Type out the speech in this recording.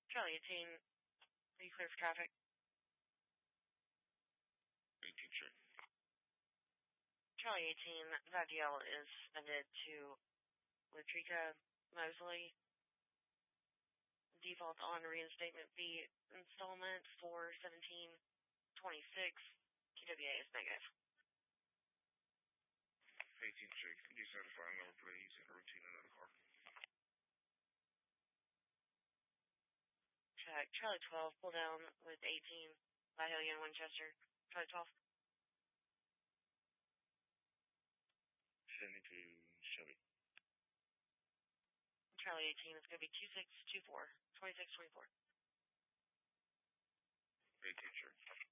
Charlie 18, are you clear for traffic? 18, sure. Charlie 18, that deal is submitted to Latrica Mosley. Default on reinstatement fee installment for 1726. QWA is negative. 18, sure. Can you certify number, please, and routine another car? Check. Charlie 12, pull down with 18, Byhillian, Winchester. Charlie 12. 72 Chevy. Charlie 18 is going to be 2624. 2624. 18, sure.